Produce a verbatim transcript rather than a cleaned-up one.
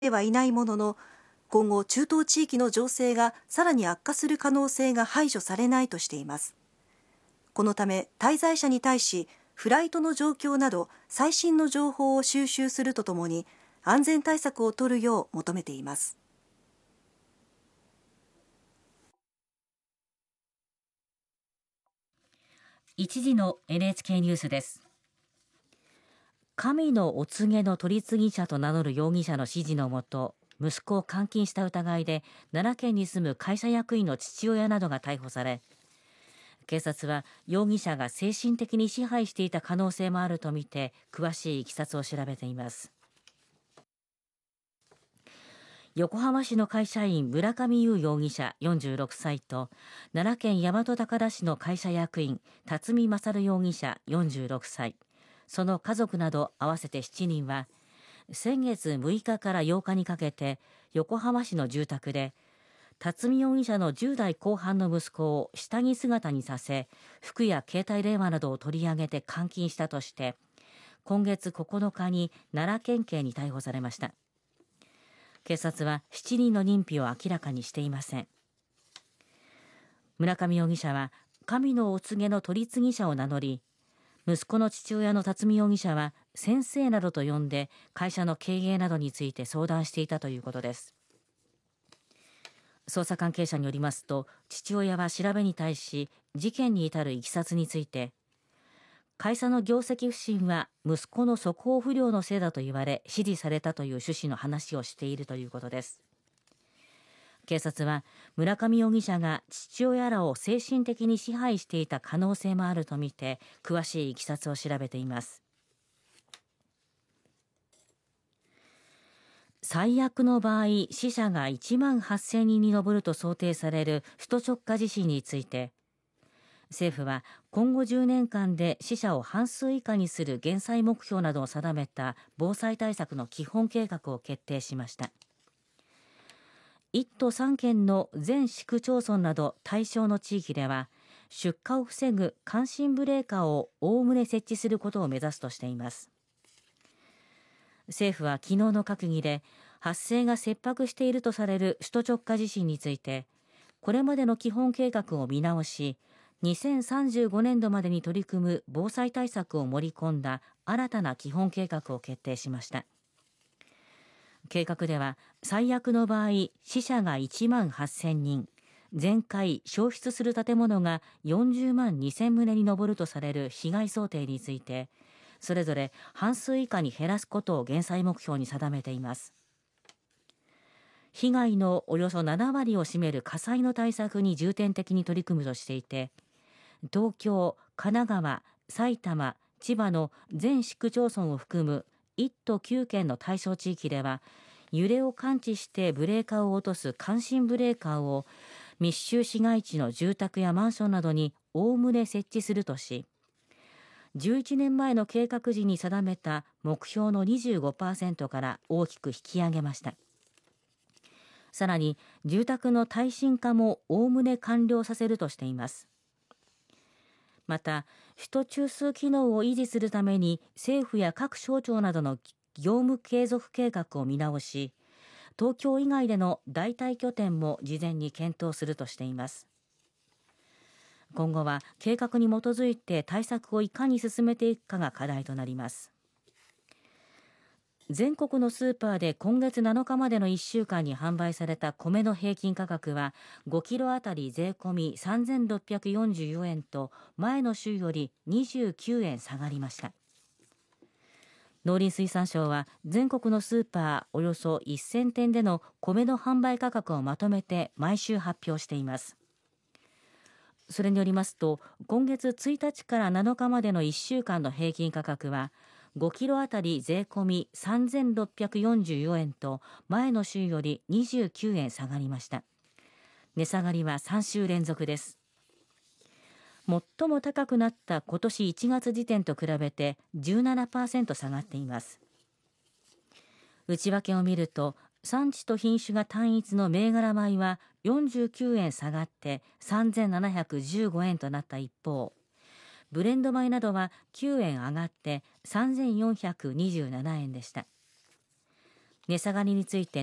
ではいないものの、今後中東地域の情勢がさらに悪化する可能性が排除されないとしています。このため滞在者に対し、フライトの状況など最新の情報を収集するとともに、安全対策を取るよう求めています。 一時の エヌエイチケー ニュースです。神のお告げの取り次ぎ者と名乗る容疑者の指示のもと、息子を監禁した疑いで奈良県に住む会社役員の父親などが逮捕され、警察は容疑者が精神的に支配していた可能性もあるとみて詳しいいきさつを調べています。横浜市の会社員村上優容疑者よんじゅうろくさいと、奈良県大和高田市の会社役員辰巳勝容疑者よんじゅうろくさい、その家族など合わせてしちにんは、先月むいかからようかにかけて横浜市の住宅で辰巳容疑者のじゅう代後半の息子を下着姿にさせ、服や携帯電話などを取り上げて監禁したとして、今月ここのかに奈良県警に逮捕されました。警察はしちにんの認否を明らかにしていません。村上容疑者は神のお告げの取り次ぎ者を名乗り、息子の父親の辰巳容疑者は先生などと呼んで会社の経営などについて相談していたということです。捜査関係者によりますと、父親は調べに対し事件に至るいきさつについて、会社の業績不振は息子の素行不良のせいだと言われ指示されたという趣旨の話をしているということです。警察は村上容疑者が父親らを精神的に支配していた可能性もあるとみて詳しいいきさつを調べています。最悪の場合、死者がいちまんはっせんにんに上ると想定される首都直下地震について、政府は今後じゅうねんかんで死者を半数以下にする減災目標などを定めた防災対策の基本計画を決定しました。いっ都さんけんの全市区町村など対象の地域では、出火を防ぐ感震ブレーカーをおおむね設置することを目指すとしています。政府は昨日の閣議で、発生が切迫しているとされる首都直下地震について、これまでの基本計画を見直し、にせんさんじゅうごねんどまでに取り組む防災対策を盛り込んだ新たな基本計画を決定しました。計画では、最悪の場合、死者がいちまんはっせんにん、全壊・焼失する建物がよんじゅうまんにせんとうに上るとされる被害想定について、それぞれ半数以下に減らすことを減災目標に定めています。被害のおよそななわりを占める火災の対策に重点的に取り組むとしていて、東京、神奈川、埼玉、千葉の全市区町村を含むいっ都きゅうけんの対象地域では、揺れを感知してブレーカーを落とす感震ブレーカーを密集市街地の住宅やマンションなどにおおむね設置するとし、じゅういちねんまえの計画時に定めた目標の にじゅうごパーセント から大きく引き上げました。さらに住宅の耐震化もおおむね完了させるとしています。また、首都中枢機能を維持するために政府や各省庁などの業務継続計画を見直し、東京以外での代替拠点も事前に検討するとしています。今後は計画に基づいて対策をいかに進めていくかが課題となります。全国のスーパーで今月なのかまでのいっしゅうかんに販売された米の平均価格はごキロあたり税込みさんぜんろっぴゃくよんじゅうよえんと前の週よりにじゅうきゅうえん下がりました。農林水産省は全国のスーパーおよそせんてんでの米の販売価格をまとめて毎週発表しています。それによりますと、今月ついたちからなのかまでのいっしゅうかんの平均価格はごキロあたり税込みさんぜんろっぴゃくよんじゅうよえんと前の週よりにじゅうきゅうえん下がりました。値下がりはさんしゅうれんぞくです。最も高くなった今年いちがつ時点と比べて じゅうななパーセント 下がっています。内訳を見ると、産地と品種が単一の銘柄米はよんじゅうきゅうえん下がってさんぜんななひゃくじゅうごえんとなった一方、ブレンド米などはきゅうえん上がってさんぜんよんひゃくにじゅうななえんでした。 値下がりについて